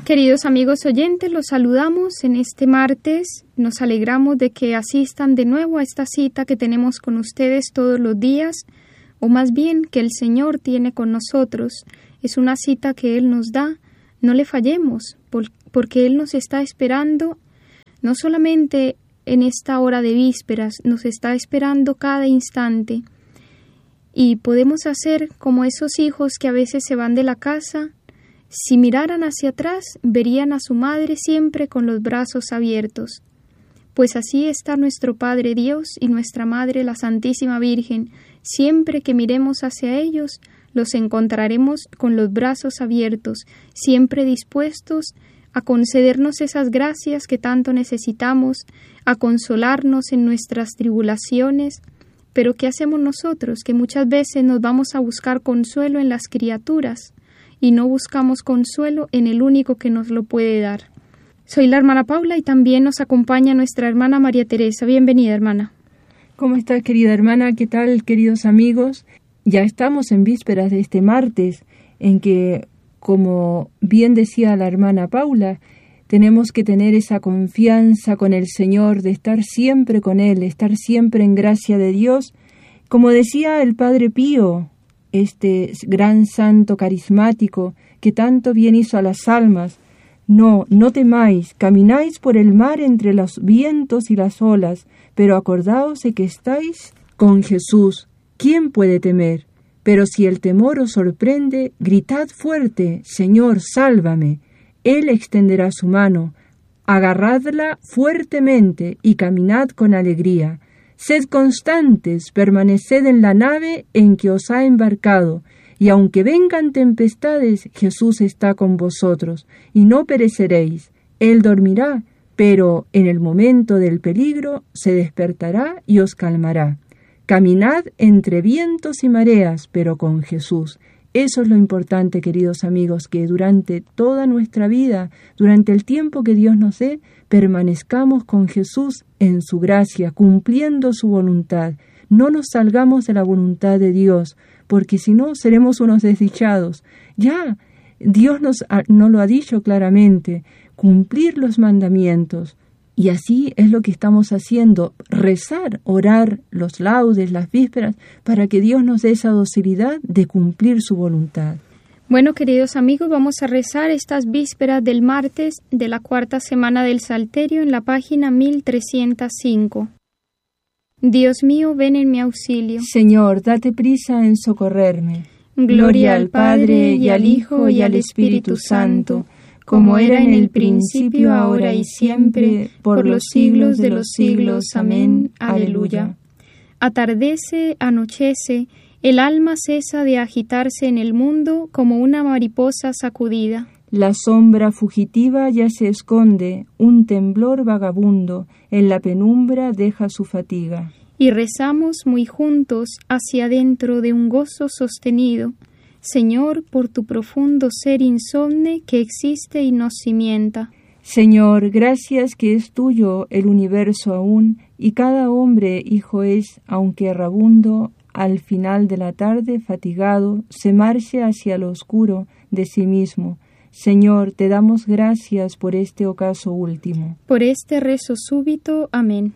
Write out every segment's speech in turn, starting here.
Queridos amigos oyentes, los saludamos en este martes. Nos alegramos de que asistan de nuevo a esta cita que tenemos con ustedes todos los días, o más bien que el Señor tiene con nosotros. Es una cita que Él nos da. No le fallemos, porque Él nos está esperando, no solamente en esta hora de vísperas, nos está esperando cada instante. Y podemos hacer como esos hijos que a veces se van de la casa. Si miraran hacia atrás, verían a su madre siempre con los brazos abiertos. Pues así está nuestro Padre Dios y nuestra Madre la Santísima Virgen. Siempre que miremos hacia ellos, los encontraremos con los brazos abiertos, siempre dispuestos a concedernos esas gracias que tanto necesitamos, a consolarnos en nuestras tribulaciones. Pero ¿qué hacemos nosotros? Que muchas veces nos vamos a buscar consuelo en las criaturas y no buscamos consuelo en el único que nos lo puede dar. Soy la hermana Paula y también nos acompaña nuestra hermana María Teresa. Bienvenida, hermana. ¿Cómo estás, querida hermana? ¿Qué tal, queridos amigos? Ya estamos en vísperas de este martes, en que, como bien decía la hermana Paula, tenemos que tener esa confianza con el Señor, de estar siempre con Él, estar siempre en gracia de Dios. Como decía el Padre Pío, este gran santo carismático que tanto bien hizo a las almas: no temáis, camináis por el mar entre los vientos y las olas, pero acordaos de que estáis con Jesús. ¿Quién puede temer? Pero si el temor os sorprende, gritad fuerte: Señor, sálvame. Él extenderá su mano, agarradla fuertemente y caminad con alegría. Sed constantes, permaneced en la nave en que os ha embarcado, y aunque vengan tempestades, Jesús está con vosotros, y no pereceréis. Él dormirá, pero en el momento del peligro se despertará y os calmará. Caminad entre vientos y mareas, pero con Jesús. Eso es lo importante, queridos amigos, que durante toda nuestra vida, durante el tiempo que Dios nos dé, permanezcamos con Jesús en su gracia, cumpliendo su voluntad. No nos salgamos de la voluntad de Dios, porque si no, seremos unos desdichados. Ya, Dios nos lo ha dicho claramente: cumplir los mandamientos. Y así es lo que estamos haciendo: rezar, orar los laudes, las vísperas, para que Dios nos dé esa docilidad de cumplir su voluntad. Bueno, queridos amigos, vamos a rezar estas vísperas del martes de la cuarta semana del Salterio en la página 1305. Dios mío, ven en mi auxilio. Señor, date prisa en socorrerme. Gloria al Padre, y al Hijo, y al Espíritu Santo, como era en el principio, ahora y siempre, por los siglos de los siglos. Amén. Aleluya. Atardece, anochece, el alma cesa de agitarse en el mundo como una mariposa sacudida. La sombra fugitiva ya se esconde, un temblor vagabundo en la penumbra deja su fatiga. Y rezamos muy juntos hacia adentro de un gozo sostenido. Señor, por tu profundo ser insomne que existe y nos cimienta. Señor, gracias que es tuyo el universo aún, y cada hombre hijo es, aunque errabundo, al final de la tarde fatigado, se marche hacia lo oscuro de sí mismo. Señor, te damos gracias por este ocaso último. Por este rezo súbito. Amén.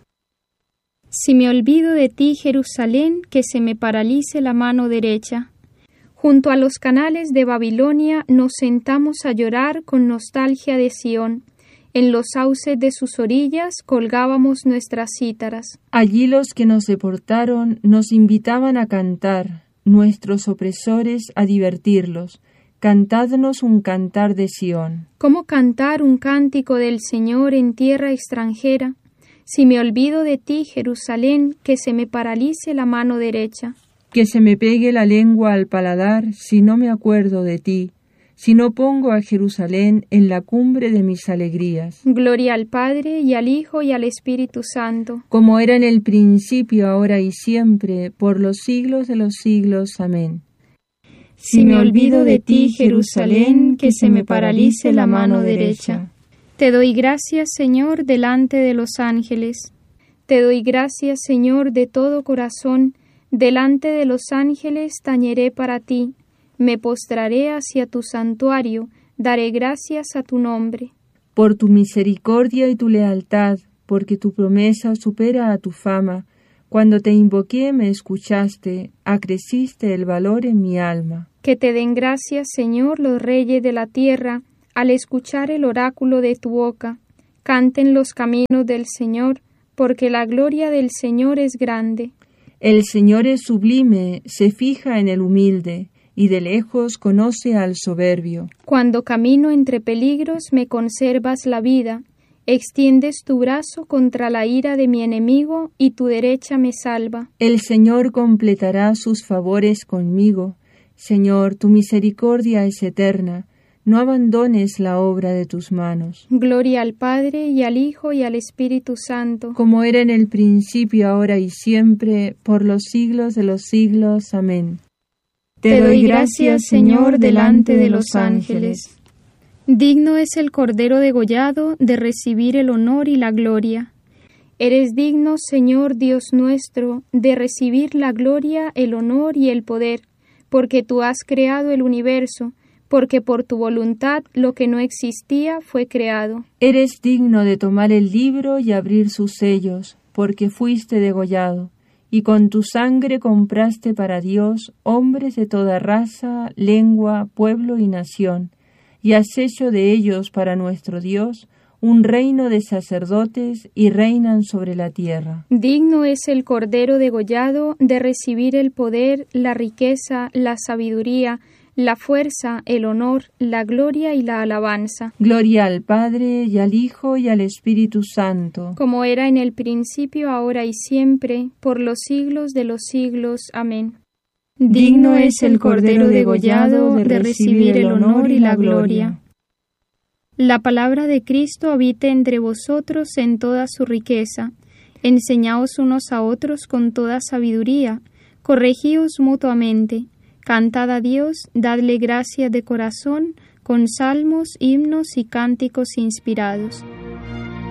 Si me olvido de ti, Jerusalén, que se me paralice la mano derecha. Junto a los canales de Babilonia nos sentamos a llorar con nostalgia de Sión. En los sauces de sus orillas colgábamos nuestras cítaras. Allí los que nos deportaron nos invitaban a cantar, nuestros opresores a divertirlos. Cantadnos un cantar de Sión. ¿Cómo cantar un cántico del Señor en tierra extranjera? Si me olvido de ti, Jerusalén, que se me paralice la mano derecha. Que se me pegue la lengua al paladar si no me acuerdo de ti, si no pongo a Jerusalén en la cumbre de mis alegrías. Gloria al Padre, y al Hijo, y al Espíritu Santo. Como era en el principio, ahora y siempre, por los siglos de los siglos. Amén. Si me olvido de ti, Jerusalén, que se me paralice la mano derecha. Te doy gracias, Señor, delante de los ángeles. Te doy gracias, Señor, de todo corazón. Delante de los ángeles tañeré para ti. Me postraré hacia tu santuario, daré gracias a tu nombre. Por tu misericordia y tu lealtad, porque tu promesa supera a tu fama. Cuando te invoqué me escuchaste, acreciste el valor en mi alma. Que te den gracias, Señor, los reyes de la tierra, al escuchar el oráculo de tu boca. Canten los caminos del Señor, porque la gloria del Señor es grande. El Señor es sublime, se fija en el humilde, y de lejos conoce al soberbio. Cuando camino entre peligros me conservas la vida, extiendes tu brazo contra la ira de mi enemigo y tu derecha me salva. El Señor completará sus favores conmigo. Señor, tu misericordia es eterna, no abandones la obra de tus manos. Gloria al Padre, y al Hijo, y al Espíritu Santo. Como era en el principio, ahora y siempre, por los siglos de los siglos. Amén. Te doy gracias, Señor, delante de los ángeles. Digno es el Cordero degollado de recibir el honor y la gloria. Eres digno, Señor Dios nuestro, de recibir la gloria, el honor y el poder, porque tú has creado el universo, porque por tu voluntad lo que no existía fue creado. Eres digno de tomar el libro y abrir sus sellos, porque fuiste degollado. Y con tu sangre compraste para Dios hombres de toda raza, lengua, pueblo y nación, y has hecho de ellos para nuestro Dios un reino de sacerdotes y reinan sobre la tierra. Digno es el Cordero degollado de recibir el poder, la riqueza, la sabiduría, la fuerza, el honor, la gloria y la alabanza. Gloria al Padre, y al Hijo, y al Espíritu Santo. Como era en el principio, ahora y siempre, por los siglos de los siglos. Amén. Digno es el Cordero degollado de recibir el honor y la gloria. La palabra de Cristo habite entre vosotros en toda su riqueza. Enseñaos unos a otros con toda sabiduría. Corregíos mutuamente. Cantad a Dios, dadle gracias de corazón, con salmos, himnos y cánticos inspirados.